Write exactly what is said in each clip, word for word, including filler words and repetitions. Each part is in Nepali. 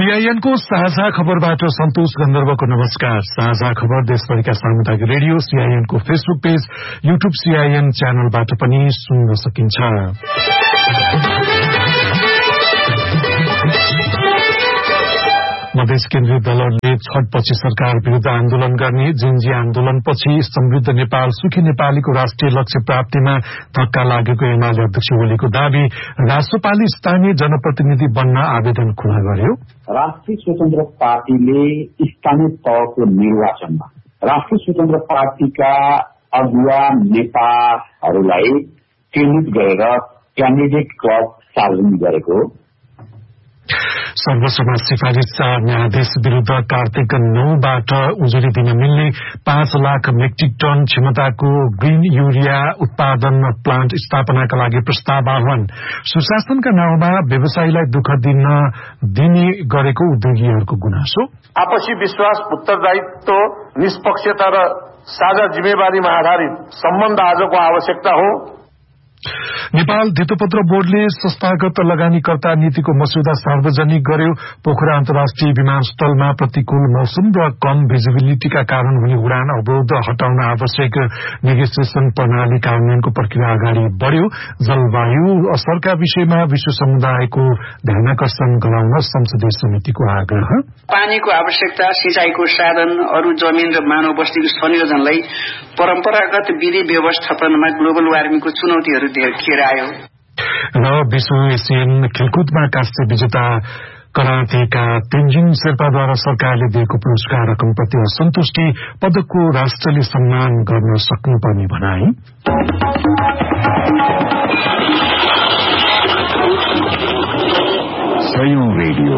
सीआईएन को साझा खबरबाट सन्तोष गन्धर्वको नमस्कार। साझा खबर देशभरिका सामुदायिक रेडियो सीआईएन को फेसबुक पेज, यूट्यूब सीआईएन च्यानलबाट पनि सुन्न सकिन्छ। मधेस केन्द्रीय दलहरूले छटपछि सरकार विरूद्ध आन्दोलन गर्ने, जेन्जी आन्दोलनपछि समृद्ध नेपाल सुखी नेपालीको राष्ट्रिय लक्ष्य प्राप्तिमा धक्का लागेको एमाले अध्यक्ष ओलीको दावी। राष्ट्रपालले स्थानीय जनप्रतिनिधि बन्न आवेदन खुला गर्यो। राष्ट्रिय स्वतन्त्र पार्टीले स्थानीय तहको निर्वाचनमा राष्ट्रिय स्वतन्त्र पार्टीका अगुवा नेताहरूलाई चिन्हित गरेर क्यान्डिडेट क्लब सार्वजनिक गरेको। सर्वोच्चमा सिफारिस चार न्यायाधीश विरूद्ध कार्तिक नौबाट उजुरी दिन मिल्ने पाँच लाख मेट्रिक टन क्षमताको ग्रीन यूरिया उत्पादन प्लान्ट स्थापनाका लागि प्रस्ताव आह्वान। सुशासनका नाउँमा व्यवसायीलाई दुःख दिन दिने गरेको उद्योगीहरूको गुनासो। आपसी विश्वास, उत्तरदायित्व, निष्पक्षता र साझा जिम्मेवारीमा आधारित सम्बन्ध आजको आवश्यकता हो। नेपाल धितोपत्र बोर्डले संस्थागत लगानीकर्ता नीतिको मस्यौदा सार्वजनिक गर्यो। पोखरा अन्तर्राष्ट्रिय विमानस्थलमा प्रतिकूल मौसम र कम भिजिबिलिटीका कारण हुने उडान अवरोध हटाउन आवश्यक नेगोसिएसन प्रणाली कार्यान्वयनको प्रक्रिया अगाडि बढ़्यो। जलवायु असरका विषयमा विश्व समुदायको ध्यानाकर्षण गराउन संसदीय समितिको आग्रह। पानीको आवश्यकता, सिंचाईको साधन, अरू जमिन र मानव बस्तीको संयोजनलाई परम्परागत विधि व्यवस्थापनमा ग्लोबल वार्मिङको चुनौतीहरू खेर आयो। र विश्व एसियन खेलकुदमा काँस्य विजेता करातेका तेन्जिङ शेर्पाद्वारा सरकारले दिएको पुरस्कार रकमप्रति असन्तुष्टि, पदकको राष्ट्रले सम्मान गर्न सक्नुपर्ने भनाई। सयौं रेडियो,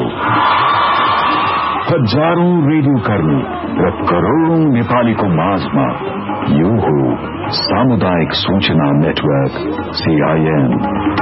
हजारौं रेडियो कर्मी र करोड़ौं नेपालीको माझमा यो हो सामुदायिक सूचना नेटवर्क सीआईएन।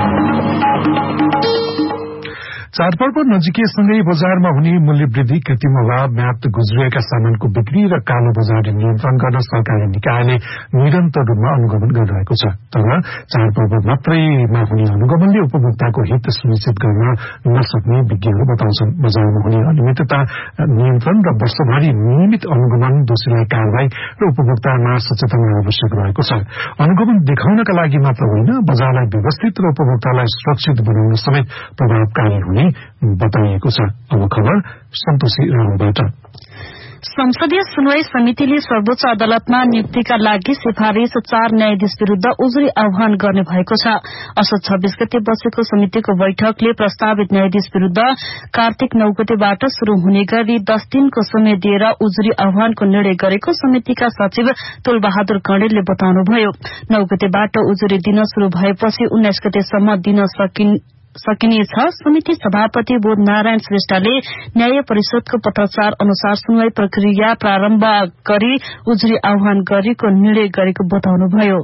चाडपर्व नजिकैसँगै बजारमा हुने मूल्य वृद्धि, कृत्रिम अभाव, म्याद गुज्रिएका सामानको बिक्री र कालो बजारी नियन्त्रण गर्न सरकारी निकायले निरन्तर रूपमा अनुगमन गरिरहेको छ। तर चाडपर्व मात्रैमा हुने अनुगमनले उपभोक्ताको हित सुनिश्चित गर्न नसक्ने विज्ञहरू बताउँछन्। बजारमा हुने अनियमितता नियन्त्रण र वर्षभरि नियमित अनुगमन दोषीलाई कारवाही र उपभोक्तामा सचेतना आवश्यक रहेको छ। अनुगमन देखाउनका लागि मात्र होइन, बजारलाई व्यवस्थित र उपभोक्तालाई सुरक्षित बनाउन समेत प्रभावकारी हुने बताइएको छ। अब खबर सन्तोषी राहुबाट। संसदीय सुनवाई समितिले सर्वोच्च अदालतमा नियुक्तिका लागि सिफारिश चार न्यायाधीश विरूद्ध उजुरी आह्वान गर्ने भएको छ। असोज छब्बीस गते बसेको समितिको बैठकले प्रस्तावित न्यायाधीश विरूद्ध कार्तिक नौ गतेबाट शुरू हुने गरी दस दिनको समय दिएर उजुरी आह्वानको निर्णय गरेको समितिका सचिव तुलबहादुर कणेलले बताउनुभयो। नौ गतेबाट उजुरी दिन शुरू भएपछि उन्नाइस गतेसम्म दिन सकिन् सकिनेछ। समिति सभापति बोध नारायण श्रेष्ठले न्याय परिषदको पत्राचार अनुसार सुनवाई प्रक्रिया प्रारम्भ गरी उजुरी आह्वान गरेको निर्णय गरेको बताउनुभयो।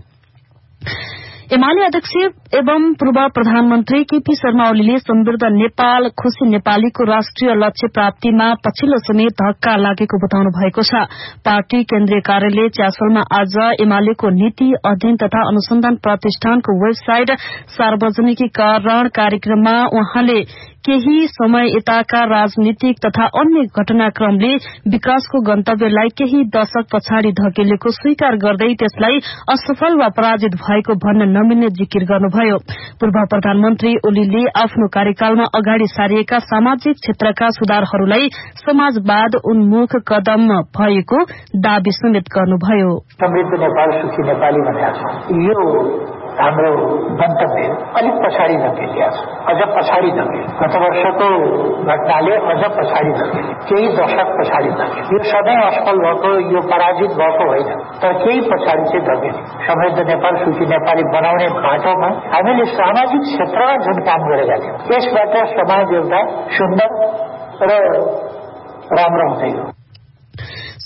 एमाले अध्यक्ष एवं पूर्व प्रधानमन्त्री केपी शर्मा ओलीले समृद्ध नेपाल खुशी नेपालीको राष्ट्रिय लक्ष्य प्राप्तिमा पछिल्लो समय धक्का लागेको बताउनु भएको छ। पार्टी केन्द्रीय कार्यालय च्यासलमा आज एमालेको नीति अध्ययन तथा अनुसन्धान प्रतिष्ठानको वेबसाइट सार्वजनिकीकरण कार्यक्रममा उहाँले केही समय यताका राजनीतिक तथा अन्य घटनाक्रमले विकासको गन्तव्यलाई केही दशक पछाडि धकेलेको स्वीकार गर्दै त्यसलाई असफल वा पराजित भएको भन्न नमिल्ने जिकिर गर्नुभयो। पूर्व प्रधानमन्त्री ओलीले आफ्नो कार्यकालमा अगाडि सारिएका सामाजिक क्षेत्रका सुधारहरूलाई समाजवाद उन्मुख कदम भएको दावी समेत गर्नुभयो। समृद्ध नेपाल सुखी नेपाली भनेको छ, यो हाम्रो गन्तव्य अलिक पछाडि धकेलिया छ, अझ पछाडि धकेल गत वर्षको घटनाले अझ पछाडि धकेल, केही दशक पछाडि धकेल। यो सधैँ असफल भएको, यो पराजित भएको होइन, तर केही पछाडि चाहिँ धकेल। समृद्ध नेपाल सुखी नेपाली बनाउने बाटोमा हामीले सामाजिक क्षेत्रमा जुन काम गरेका थियौँ, यसबाट समाज एउटा सुन्दर र राम्रो हुँदै हो।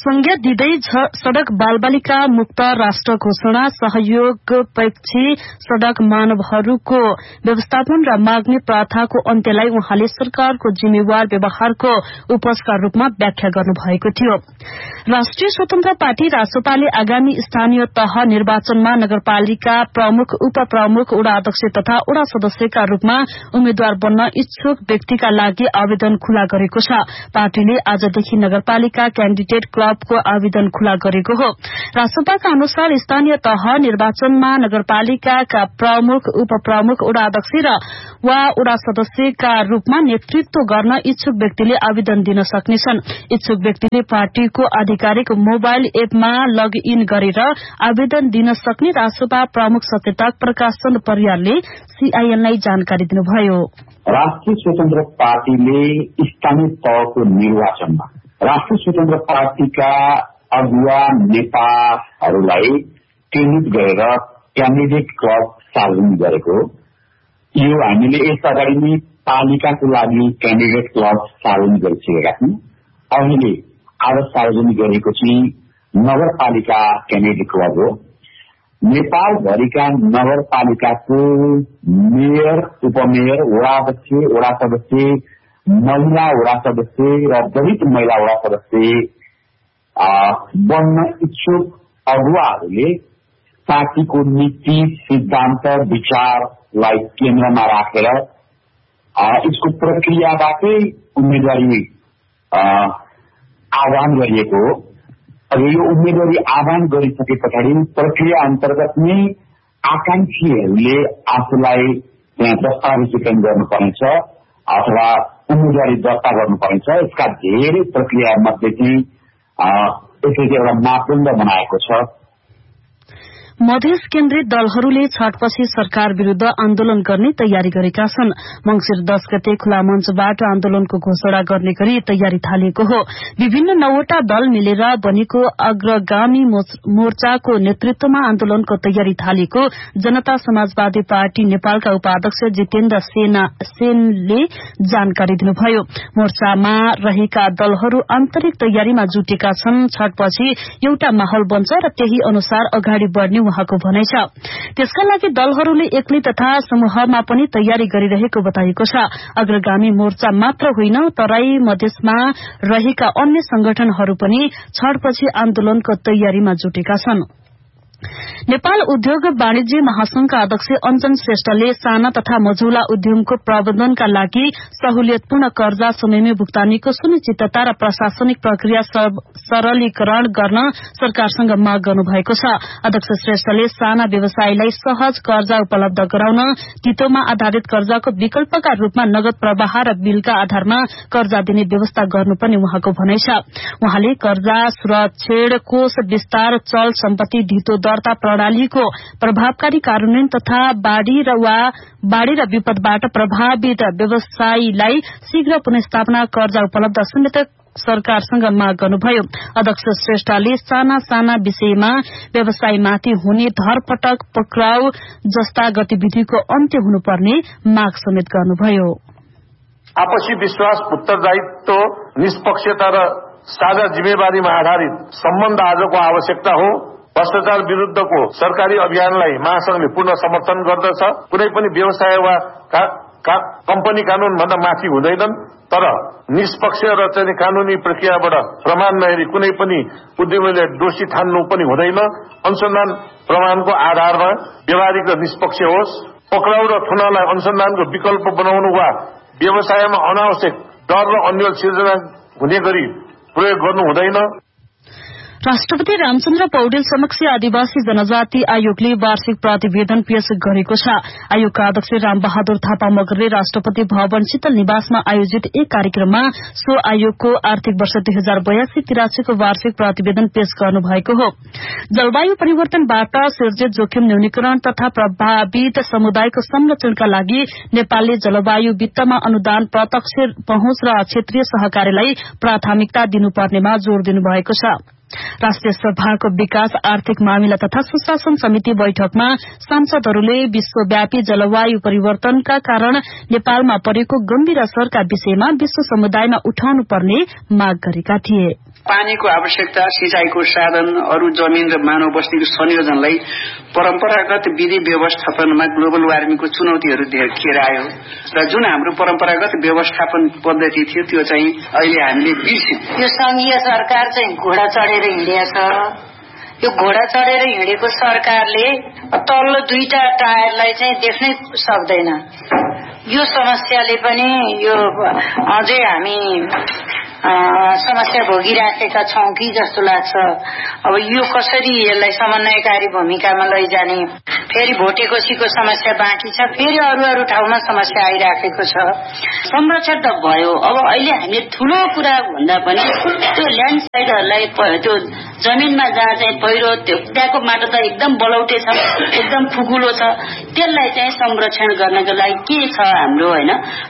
संज्ञा दिँदै सड़क बालबालिका मुक्त राष्ट्र घोषणा सहयोगपेक्षी सड़क मानवहरूको व्यवस्थापन र माग्ने प्रथाको अन्त्यलाई उहाँले सरकारको जिम्मेवार व्यवहारको उपजका रूपमा व्याख्या गर्नुभएको थियो। राष्ट्रिय स्वतन्त्र पार्टी रासपाले आगामी स्थानीय तह निर्वाचनमा नगरपालिका प्रमुख उपप्रमुख वडा अध्यक्ष तथा वडा सदस्यका रूपमा उम्मेद्वार बन्न इच्छुक व्यक्तिका लागि आवेदन खुला गरेको छ। पार्टीले आजदेखि नगरपालिका क्याण्डिडेट क्लबको आवेदन खुला गरेको हो। रासपाका अनुसार स्थानीय तह निर्वाचनमा नगरपालिकाका प्रमुख उपप्रमुख वडा अध्यक्ष र वा वडा सदस्यका रूपमा नेतृत्व गर्न इच्छुक व्यक्तिले आवेदन दिन सक्नेछन्। इच्छुक व्यक्तिले पार्टीको आधिकारिक मोबाइल एपमा लग इन गरेर आवेदन दिन सक्ने रासपा प्रमुख सचेतक प्रकाश चन्द्र परियारले सीआईएनलाई जानकारी दिनुभयो। राष्ट्रिय स्वतन्त्र पार्टीले स्थानीय तहको निर्वाचनमा राष्ट्रिय स्वतन्त्र पार्टीका अगुवा नेताहरूलाई चयनित गरेर क्यान्डिडेट क्लब सार्वजनिक गरेको। यो हामीले यस अगाडि नै पालिकाको लागि क्यान्डिडेट क्लब सार्वजनिक गरिसकेका छौं। अहिले आज सार्वजनिक गरेको चाहिँ नगरपालिका क्यान्डिडेट क्लब हो। नेपालभरिका नगरपालिकाको मेयर उपमेयर वडा अध्यक्ष वडा सदस्य महिला वडा सदस्य र दलित महिला वडा सदस्य बन्न इच्छुक अगुवाहरूले पार्टीको नीति सिद्धान्त विचारलाई केन्द्रमा राखेर यसको प्रक्रियाबाटै उम्मेदवारी आह्वान गरिएको हो। अब यो उम्मेदवारी आह्वान गरिसके पछाडि प्रक्रिया अन्तर्गत नै आकांक्षीहरूले आफूलाई त्यहाँ दस्तावेजीकरण गर्नुपर्नेछ अथवा उम्मेदवारी दर्ता गर्नुपर्नेछ। यसका धेरै प्रक्रिया मध्ये चाहिँ यसले एउटा मापदण्ड बनाएको छ। मधेस केन्द्रित दलहरूले छाटपछि सरकार विरूद्ध आन्दोलन गर्ने तयारी गरेका छन्। मंगिर दस गते खुला मञ्चबाट आन्दोलनको घोषणा गर्ने गरी तयारी थालिएको हो। विभिन्न नौवटा दल मिलेर बनेको अग्रगामी मोर्चाको नेतृत्वमा आन्दोलनको तयारी थालेको जनता समाजवादी पार्टी नेपालका उपाध्यक्ष जितेन्द्र सेनले जानकारी दिनुभयो। मोर्चामा रहेका दलहरू आन्तरिक तयारीमा जुटेका छन्। छाटपछि एउटा माहौल बन्छ र त्यही अनुसार अगाडि बढ्ने उहाँको भनाइ छ। त्यसका लागि दलहरूले एक्लै तथा समूहमा पनि तयारी गरिरहेको बताइएको छ। अग्रगामी मोर्चा मात्र होइन, तराई मधेसमा रहेका अन्य संगठनहरू पनि छाडपछि आन्दोलनको तयारीमा जुटेका छन्। नेपाल उद्योग वाणिज्य महासंघका अध्यक्ष अञ्जन श्रेष्ठले साना तथा मझौला उद्यमको प्रबन्धनका लागि सहुलियतपूर्ण कर्जा समयमै भुक्तानीको सुनिश्चितता र प्रशासनिक प्रक्रिया सरलीकरण गर्न सरकारसँग माग गर्नुभएको छ। अध्यक्ष श्रेष्ठले साना व्यवसायीलाई सहज कर्जा उपलब्ध गराउन तितोमा आधारित कर्जाको विकल्पका रूपमा नगद प्रवाह र बिलका आधारमा कर्जा दिने व्यवस्था गर्नुपर्ने उहाँको भनाइ छ। उहाँले कर्जा सुरक्षण कोष विस्तार चल सम्पत्ति धितो दर्ता प्रणालीको प्रभावकारी कार्यान्वयन तथा बाढ़ी र वा बाढ़ी र विपदबाट प्रभावित व्यवसायीलाई शीघ्र पुनर्स्थापना कर्जा उपलब्ध समेत सरकारसँग माग गर्नुभयो। अध्यक्ष श्रेष्ठले साना साना विषयमा व्यवसायमाथि हुने धरपटक पक्राउ जस्ता गतिविधिको अन्त्य हुनुपर्ने माग समेत गर्नुभयो। आपसी विश्वास, उत्तरदायित्व, निष्पक्षता र साझा जिम्मेवारीमा आधारित सम्बन्ध आजको आवश्यकता हो। भ्रष्टाचार विरूद्धको सरकारी अभियानलाई महासंघले पूर्ण समर्थन गर्दछ। कुनै पनि व्यवसाय वा का, का, कम्पनी कानून भन्दा माथि हुँदैनन्, तर निष्पक्ष र चाहिँ कानूनी प्रक्रियाबाट प्रमाण नहेरी कुनै पनि उद्यमीले दोषी ठान्नु पनि हुँदैन। अनुसन्धान प्रमाणको आधारमा व्यवहारिक र निष्पक्ष होस्। पक्राउ र थुनालाई अनुसन्धानको विकल्प बनाउनु वा व्यवसायमा अनावश्यक डर र अन्यल सिर्जना हुने गरी प्रयोग गर्नु हुँदैन। राष्ट्रपति रामचन्द्र पौडेल समक्ष आदिवासी जनजाति आयोगले वार्षिक प्रतिवेदन पेश गरेको छ। आयोगका अध्यक्ष रामबहादुर थापा मगरले राष्ट्रपति भवन शीतल निवासमा आयोजित एक कार्यक्रममा सो आयोगको आर्थिक वर्ष दुई हजार बयासी तिरासीको वार्षिक प्रतिवेदन पेश गर्नुभएको हो। जलवायु परिवर्तनबाट सिर्जित जोखिम न्यूनीकरण तथा प्रभावित समुदायको संरक्षणका लागि नेपालले जलवायु वित्तमा अनुदान, प्रत्यक्ष पहुँच र क्षेत्रीय सहकार्यलाई प्राथमिकता दिनुपर्नेमा जोड़ दिनुभएको छ। राष्ट्रिय सभाको विकास आर्थिक मामिला तथा सुशासन समिति बैठकमा सांसदहरूले विश्वव्यापी जलवायु परिवर्तनका कारण नेपालमा परेको गम्भीर असरका विषयमा विश्व समुदायमा उठाउनु पर्ने माग गरेका थिए। पानीको आवश्यकता, सिँचाइको साधन, अरू जमिन र मानव बस्तीको संयोजनलाई परम्परागत विधि व्यवस्थापनमा ग्लोबल वार्मिङको चुनौतीहरू देखिएर आयो र जुन हाम्रो परम्परागत व्यवस्थापन पद्धति थियो त्यो चाहिँ अहिले हामीले बिर्स्यौं। यो संघीय सरकार चाहिँ घोडा चढेर हिँडेको छ। यो घोडा चढेर हिँडेको सरकारले तल्लो दुईटा टायरलाई चाहिँ देख्नै सक्दैन। यो समस्याले पनि यो अझै हामी समस्या भोगिराखेका छौं कि जस्तो लाग्छ। अब यो कसरी यसलाई समन्वयकारी भूमिकामा लैजाने, फेरि भोटेकोसीको समस्या बाँकी छ, फेरि अरू अरू ठाउँमा समस्या आइराखेको छ। संरक्षण त भयो, अब अहिले हामीले ठूलो कुरा भन्दा पनि त्यो ल्यान्डस्लाइडहरूलाई त्यो जमिनमा जहाँ चाहिँ पहिरो त्यो त्यहाँको माटो त एकदम बलौटे छ, एकदम फुकुलो छ, त्यसलाई चाहिँ संरक्षण गर्नको लागि के छ हाम्रो हैन।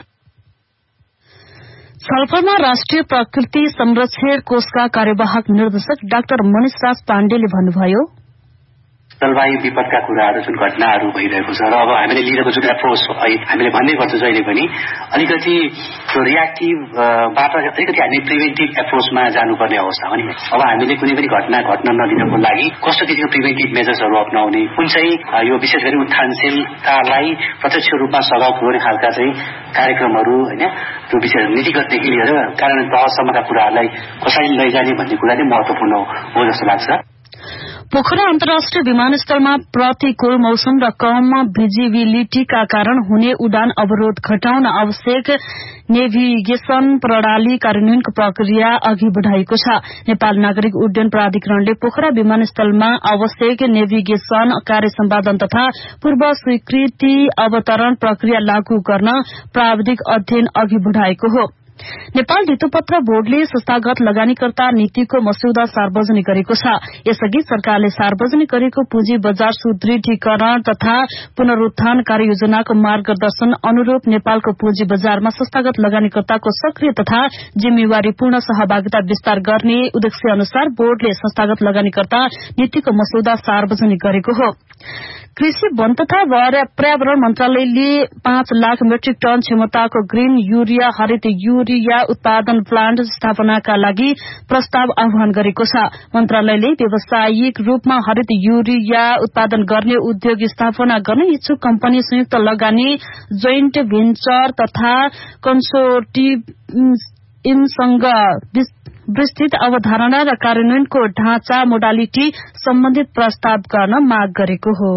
छलफलमा राष्ट्रिय प्रकृति संरक्षण कोषका कार्यवाहक निर्देशक डाक्टर मनिष राज पाण्डेले भन्नुभयो, जलवायु विपदका कुराहरू जुन घटनाहरू भइरहेको छ र अब हामीले लिएको जुन एप्रोच हामीले भन्ने गर्छौँ जहिले पनि अलिकति त्यो रियाक्टिभबाट अलिकति हामी प्रिभेन्टिभ एप्रोचमा जानुपर्ने अवस्था हो नि। अब हामीले कुनै पनि घटना घट्न नदिनको लागि कस्तो किसिमको प्रिभेन्टिभ मेजर्सहरू अप्नाउने, कुन चाहिँ यो विशेष गरी उत्थानशीलतालाई प्रत्यक्ष रूपमा सघाउ पुर्याउने खालका चाहिँ कार्यक्रमहरू होइन, त्यो विशेष नीतिगतदेखि लिएर कार्यान्वयन तहसम्मका कुराहरूलाई कसरी लैजाने भन्ने कुरा नै महत्वपूर्ण हो जस्तो लाग्छ। पोखरा अन्तर्राष्ट्रिय विमानस्थलमा प्रतिकूल मौसम र कम भिजिबिलिटीका कारण हुने उडान अवरोध घटाउन आवश्यक नेभिगेशन प्रणाली कार्यान्वयनको प्रक्रिया अघि बढ़ाएको छ। नेपाल नागरिक उड्डयन प्राधिकरणले पोखरा विमानस्थलमा आवश्यक नेभिगेशन कार्य सम्पादन तथा पूर्व स्वीकृति अवतरण प्रक्रिया लागू गर्न प्राविधिक अध्ययन अघि बढ़ाएको हो। नेपाल ऋतुपत्र बोर्डले संस्थागत लगानीकर्ता नीतिको मस्यौदा सार्वजनिक गरेको छ। यसअघि सरकारले सार्वजनिक गरेको पुँजी बजार सुदृढीकरण तथा पुनरुत्थान कार्ययोजनाको मार्गदर्शन अनुरूप नेपालको पुँजी बजारमा संस्थागत लगानीकर्ताको सक्रिय तथा जिम्मेवारीपूर्ण सहभागिता विस्तार गर्ने उद्देश्य अनुसार बोर्डले संस्थागत लगानीकर्ता नीतिको मस्यौदा सार्वजनिक गरेको हो। कृषि वन तथा पर्यावरण मन्त्रालयले पाँच लाख मेट्रिक टन क्षमताको ग्रीन यूरिया हरित यूरिया उत्पादन प्लान्ट स्थापनाका लागि प्रस्ताव आह्वान गरेको छ। मन्त्रालयले व्यावसायिक रूपमा हरित यूरिया उत्पादन गर्ने उद्योग स्थापना गर्ने इच्छुक कम्पनी संयुक्त लगानी जोइन्ट भेन्चर तथा कन्सोर्टियमसँग विस्तृत अवधारणा र कार्यान्वयनको ढाँचा मोडालिटी सम्बन्धित प्रस्ताव गर्न माग गरेको हो।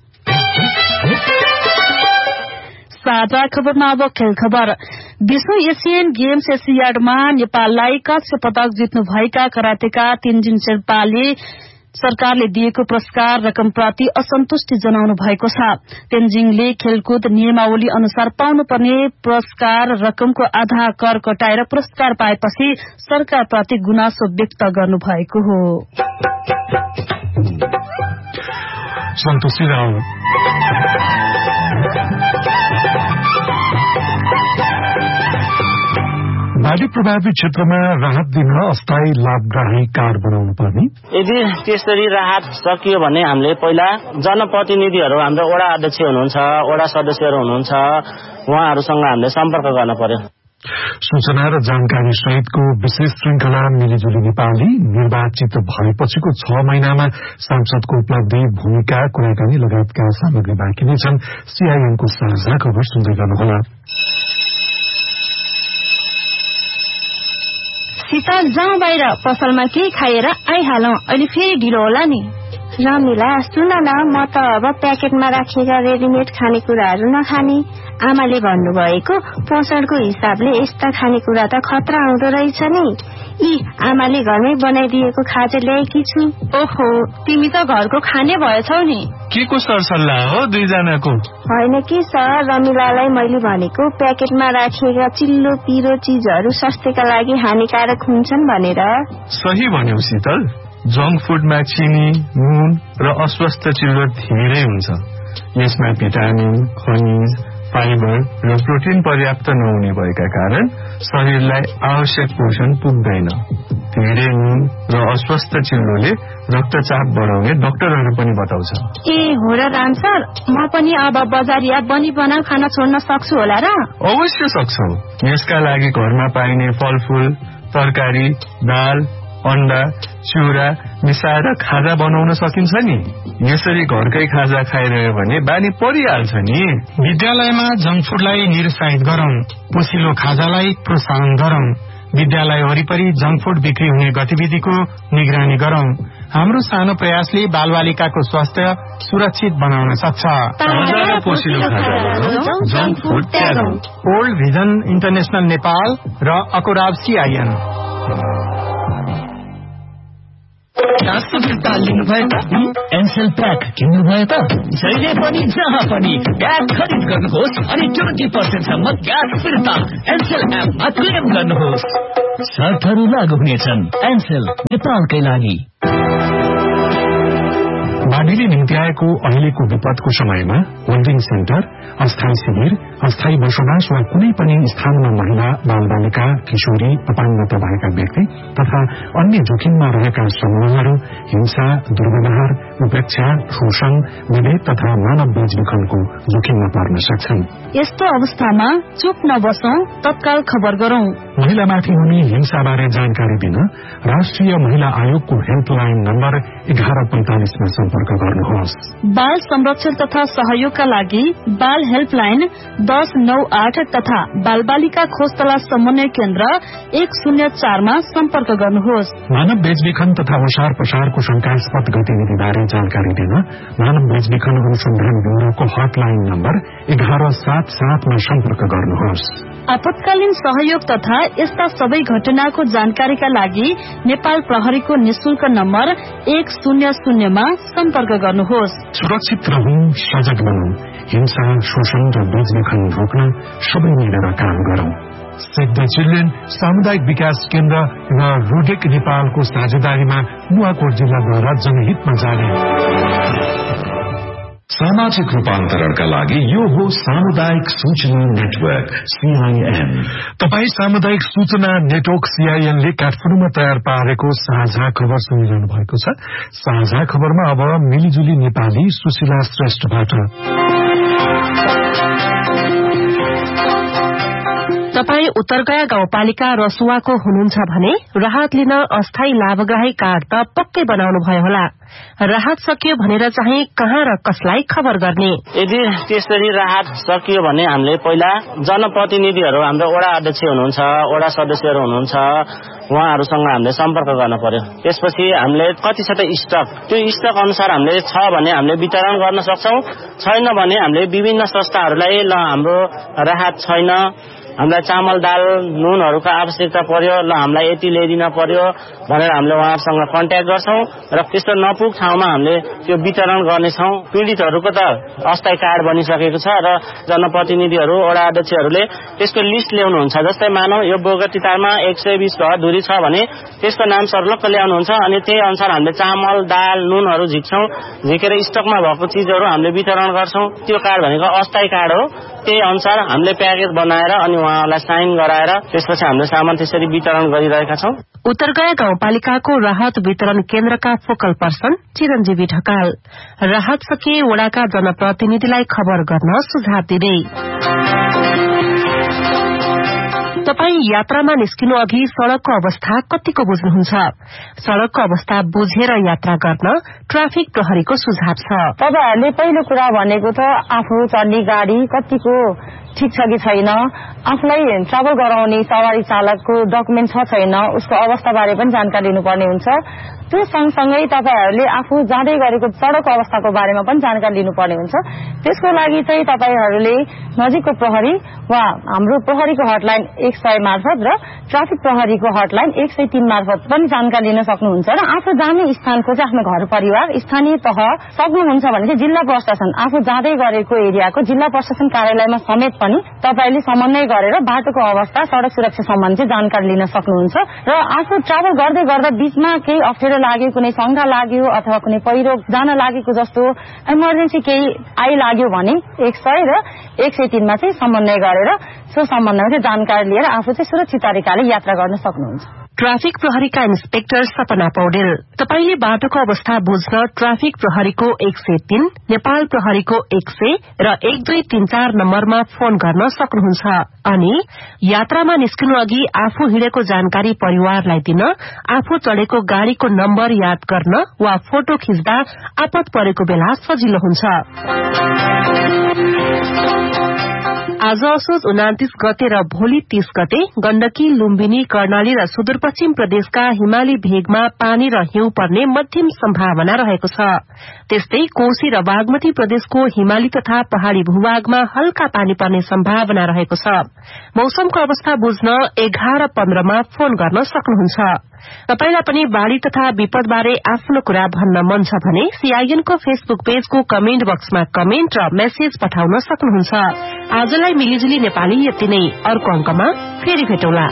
साझा खबरमा अब खेल खबर। विश्व एशियन गेम्स एसियाडमा नेपाललाई काँस्य पदक जित्नुभएका करातेका तेन्जिङ शेर्पाले सरकारले दिएको पुरस्कार रकमप्रति असन्तुष्टि जनाउनु भएको छ। तेन्जिङले खेलकुद नियमावली अनुसार पाउनुपर्ने पुरस्कार रकमको आधा कर कटाएर पुरस्कार पाएपछि सरकारप्रति गुनासो व्यक्त गर्नु भएको हो। सन्तोषी राव बाढ़ी प्रभावित क्षेत्रमा राहत दिन अस्थायी लाभग्राही कार्ड बनाउनु पर्ने। यदि त्यसरी राहत सकियो भने हामीले पहिला जनप्रतिनिधिहरू हाम्रो वडा अध्यक्ष हुनुहुन्छ, वडा सदस्यहरू हुनुहुन्छ, उहाँहरूसँग हामीले सम्पर्क गर्न पर्यो। सूचना र जानकारी सहितको विशेष श्रृंखला मिलिजुली नेपाली निर्वाचित भएपछिको छ महिनामा सांसदको उपलब्धि, भूमिका, कुराकानी लगायतका सामग्री बाँकी नै छन्। सीआईएनको साझा खबर सुन्दै गर्नुहोला। शीतल जाउँ बाहिर, पसलमा केही खाएर आइहालौं, अहिले फेरि ढिलो होला नि। रमिला सुन न, म त अब प्याकेटमा राखिएका रेडिमेड खानेकुराहरू नखाने। आमाले भन्नुभएको पोषणको हिसाबले यस्ता खानेकुरा त खतरा हुँदो रहेछ नि। यी आमाले घरमै बनाइदिएको खाजा ल्याएकी छु। ओहो, तिमी त घरको खाने भएछौ नि। के को सरसल्लाह हो दुईजनाको? होइन कि सर, रमिलालाई मैले भनेको प्याकेटमा राखिएका चिल्लो पिरो चिजहरू स्वास्थ्यका लागि हानिकारक हुन्छन् भनेर। सही भन्यौ शीतल, जंक फूडमा चिनी, नुन र अस्वस्थ चिल्लो धेरै हुन्छ। यसमा भिटामिन, खनिज, फाइबर र प्रोटिन पर्याप्त नहुने भएका कारण शरीरलाई आवश्यक पोषण पुग्दैन। धेरै नुन र अस्वस्थ चिल्लोले रक्तचाप बढाउने डाक्टरहरू पनि बताउँछ। ए हो र राम सर, म पनि अब बजारिया बनी बनाउ खाना छोड्न सक्छु होला र? अवश्य सक्छौ। यसका लागि घरमा पाइने फलफूल, तरकारी, दाल, अण्डा चिउरा मिसाएर खाजा बनाउन सकिन्छ नि। यसरी घरकै खाजा खाइरह्यो भने बानी परिहाल्छ नि। विद्यालयमा जंक फुडलाई निरुत्साहित गरौं, पोसिलो खाजालाई प्रोत्साहन गरौं, विद्यालय वरिपरि जंक फुड बिक्री हुने गतिविधिको निगरानी गरौं। हाम्रो सानो प्रयासले बालबालिकाको स्वास्थ्य सुरक्षित बनाउन सक्छ। ओल्ड भिजन इन्टरनेशनल नेपाल र अकोराब सीआईएन। एनसेल प्याक किन्नुभयो त जहिले पनि जहाँ पनि प्याक खरिद गर्नुहोस् अनि ट्वेन्टी पर्सेन्टसम्म ग्यास फिर्ता एनसेल एपमा क्लेम गर्नुहोस्। शर्तहरू लागू हुनेछन्। एनसेल नेपालकै लागि। बाढीले निम्ति आएको अहिलेको विपदको समयमा होल्डिङ सेन्टर, अस्थायी शिविर, अस्थायी बसोबास वा कुनै पनि स्थानमा महिला, बालबालिका, किशोरी, अपाङ्गता भएका व्यक्ति तथा अन्य जोखिममा रहेका समूहहरू हिंसा, दुर्व्यवहार, उपेक्षा, शोषण, विभेद तथा मानव बेचबिखनको जोखिममा पर्न सक्छन्। यस्तो अवस्थामा चुप नबसौं, तत्काल खबर गरौं। महिलामाथि हुने हिंसाबारे जानकारी दिन राष्ट्रिय महिला आयोगको हेल्पलाइन नम्बर एघार पैंतालिसमा सम्पर्क गर्नुहोस्। बाल संरक्षण तथा सहयोगका लागि बाल हेल्पलाइन दस नौ आठ तथा बाल बालिका खोज तलास समन्वय केन्द्र एक शून्य चारमा सम्पर्क गर्नुहोस्। मानव बेचबिखन तथा ओसार पसारको शंकास्पद गतिविधिबारे जानकारी दिन मानव बेचबिखन अनुसन्धान ब्यूरोको हटलाइन नम्बर एघार सात सातमा सम्पर्क गर्नुहोस्। आपतकालीन सहयोग तथा यस्ता सबै घटनाको जानकारीका लागि नेपाल प्रहरीको निशुल्क नम्बर एक शून्य शून्यमा सम्पर्क गर्नुहोस्। सुरक्षित रहौं, सजग बनौं, हिंसा, शोषण र बेचबिखन रोक्न सबै मिलेर काम गरौं। सेभ द चिल्ड्रेन, सामुदायिक विकास केन्द्र र रोडेक नेपालको साझेदारीमा नुवाकोट जिल्लाद्वारा जनहितमा जारी। सामाजिक रूपान्तरणका लागि यो हो सामुदायिक सूचना नेटवर्क सीआईएन। तपाई सामुदायिक सूचना नेटवर्क सीआईएनले काठमाडौँमा तयार पारेको साझा खबर सुनिरहनु भएको छ। साझा खबरमा अब मिलिजुली नेपाली सुशीला श्रेष्ठबाट। तपाई उत्तरगया गाउँपालिका रसुवाको हुनुहुन्छ भने राहत लिन अस्थायी लाभग्राही कार्ड त पक्कै बनाउनु भयो होला। राहत सकियो भनेर चाहिँ कहाँ र कसलाई खबर गर्ने? यदि त्यसरी राहत सकियो भने हामीले पहिला जनप्रतिनिधिहरू, हाम्रो वडा अध्यक्ष हुनुहुन्छ, वडा सदस्यहरू हुनुहुन्छ, उहाँहरूसँग हामीले सम्पर्क गर्न पर्यो। त्यसपछि हामीले कति छ त स्टक, त्यो स्टक अनुसार हामीले छ भने हामीले वितरण गर्न सक्छौं, छैन भने हामीले विभिन्न संस्थाहरूलाई ल हाम्रो राहत छैन, हामीलाई चामल दाल नुनहरूको आवश्यकता पर्यो, ल हामीलाई यति ल्याइदिन पर्यो भनेर हामीले उहाँहरूसँग कन्ट्याक्ट गर्छौं र त्यस्तो नपुग ठाउँमा हामीले त्यो वितरण गर्नेछौं। पीड़ितहरूको त अस्थायी कार्ड बनिसकेको छ र जनप्रतिनिधिहरू, वडा अध्यक्षहरूले त्यसको लिस्ट ल्याउनुहुन्छ। जस्तै मानौ यो बोगटीतारमा एक सय बीस घर दूरी छ भने त्यसको नाम सर्लक्क ल्याउनुहुन्छ अनि त्यही अनुसार हामीले चामल दाल नुनहरू झिक्छौं, झिकेर स्टकमा भएको चिजहरू हामीले वितरण गर्छौं। त्यो कार्ड भनेको अस्थायी कार्ड हो। त्यही अनुसार हामीले प्याकेज बनाएर अनि उहाँहरूलाई साइन गराएर त्यसपछि हामीले सामान त्यसरी वितरण गरिरहेका छौं। उत्तरगया गाउँपालिकाको राहत वितरण केन्द्रका फोकल पर्सन चिरञ्जीवी ढकाल राहत सकिए वडाका जनप्रतिनिधिलाई खबर गर्न सुझाव दिँदै। तपाई यात्रामा निस्किनु अघि सड़कको अवस्था कतिको बुझ्नुहुन्छ? सड़कको अवस्था बुझेर यात्रा गर्न ट्राफिक प्रहरीको सुझाव छ। तपाईहरुले पहिलो कुरा भनेको त आफू चल्ने गाडी कतिको ठीक छ कि छैन, आफूलाई ट्राभल गराउने सवारी चालकको डकुमेन्ट छ छैन, उसको अवस्थाबारे पनि जानकारी लिनुपर्ने हुन्छ। त्यो सँगसँगै तपाईहरुले आफू जाँदै गरेको सड़कको अवस्थाको बारेमा पनि जानकारी लिनुपर्ने हुन्छ। त्यसको लागि चाहिँ तपाईहरुले नजिकको प्रहरी वा हाम्रो प्रहरीको हटलाइन एक सय मार्फत र ट्राफिक प्रहरीको हटलाइन एक सय तीन मार्फत पनि जानकारी लिन सक्नुहुन्छ। र आफू जाने स्थानको चाहिँ आफ्नो घर परिवार स्थानीय तह सक्नुहुन्छ भने चाहिँ जिल्ला प्रशासन आफू जाँदै गरेको एरियाको जिल्ला प्रशासन कार्यालयमा समेत पनि तपाईले समन्वय गरेर बाटोको अवस्था सड़क सुरक्षा सम्बन्धी चाहिँ जानकारी लिन सक्नुहुन्छ। र आफू ट्राभल गर्दै गर्दा बीचमा केही अप्ठ्यारो लाग्यो, कुनै शंका लाग्यो अथवा कुनै पहिरो जान लागेको जस्तो इमर्जेन्सी केही आइलाग्यो भने एक सय र एक सय तीन मा चाहिँ समन्वय गरेर सो सम्बन्धमा चाहिँ जानकारी लिएर आफू चाहिँ सुरक्षित तरिकाले यात्रा गर्न सक्नुहुन्छ। ट्राफिक प्रहरीका इन्सपेक्टर सपना पौडेल। तपाईले बाटोको अवस्था बुझ्न ट्राफिक प्रहरीको एक सय तीन, नेपाल प्रहरीको एक सय र एक दुई तीन चार नम्बरमा फोन गर्न सक्नुहुन्छ। अनि यात्रामा निस्कनु अघि आफू हिँडेको जानकारी परिवारलाई दिन, आफू चढेको गाड़ीको नम्बर याद गर्न वा फोटो खिच्दा आपत परेको बेला सजिलो हुन्छ। आज असोज उनातिस गते र भोलि तीस गते गण्डकी, लुम्बिनी, कर्णाली र सुदूरपश्चिम प्रदेशका हिमाली भेगमा पानी र हिउँ पर्ने मध्यम सम्भावना रहेको छ। त्यस्तै कोशी र बागमती प्रदेशको हिमाली तथा पहाड़ी भूभागमा हल्का पानी पर्ने सम्भावना रहेको छ। मौसमको अवस्था बुझ्न एघार पन्ध्रमा फोन गर्न सक्नुहुन्छ। तपाईलाई पनि बाढ़ी तथा विपदबारे आफ्नो कुरा भन्न मन छ भने सीआईएनको फेसबुक पेजको कमेन्ट बक्समा कमेन्ट र मेसेज पठाउन सक्नुहुन्छ। आजलाई मिलिजुली नेपाली यति नै। अर्को अंकमा फेरि भेटौँला।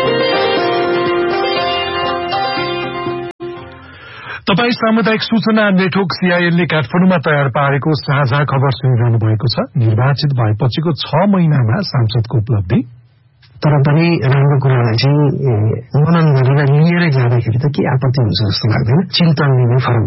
तपाई सामुदायिक सूचना नेटवर्क सीआईएनले काठमाडौँमा तयार पारेको साझा खबर सुनिरहनु भएको छ। निर्वाचित भएपछिको छ महिनामा सांसदको उपलब्धि। तर पनि राम्रो कुरालाई चाहिँ मनन गरेर लिएर जाँदाखेरि त के आपत्ति हुन्छ जस्तो लाग्दैन। चिन्तन लिने फरक